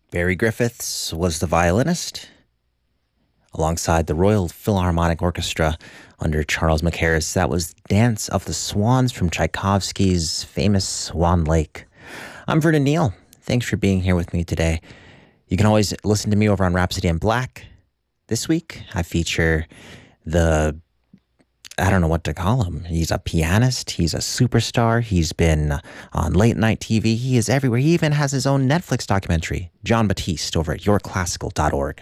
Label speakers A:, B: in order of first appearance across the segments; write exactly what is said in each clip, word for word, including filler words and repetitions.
A: Barry Griffiths was the violinist, alongside the Royal Philharmonic Orchestra under Charles Mackerras. That was Dance of the Swans from Tchaikovsky's famous Swan Lake. I'm Vernon Neal. Thanks for being here with me today. You can always listen to me over on Rhapsody in Black. This week, I feature the, I don't know what to call him. He's a pianist. He's a superstar. He's been on late night T V. He is everywhere. He even has his own Netflix documentary, Jon Batiste, over at your classical dot org.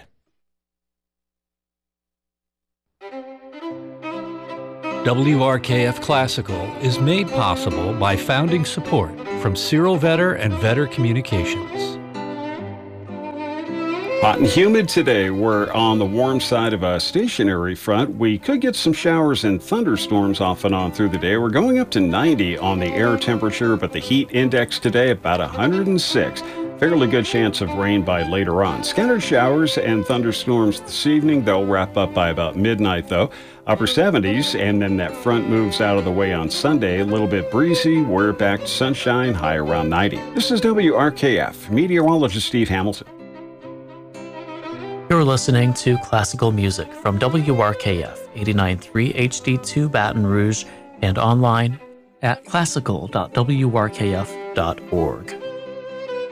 B: W R K F Classical is made possible by founding support from Cyril Vetter and Vetter Communications.
C: Hot and humid today. We're on the warm side of a stationary front. We could get some showers and thunderstorms off and on through the day. We're going up to ninety on the air temperature, but the heat index today about one hundred six. Fairly good chance of rain by later on. Scattered showers and thunderstorms this evening. They'll wrap up by about midnight, though. Upper seventies, and then that front moves out of the way on Sunday. A little bit breezy. We're back to sunshine, high around ninety. This is W R K F. Meteorologist Steve Hamilton.
D: You're listening to classical music from W R K F eighty-nine point three H D two Baton Rouge and online at classical dot w r k f dot org.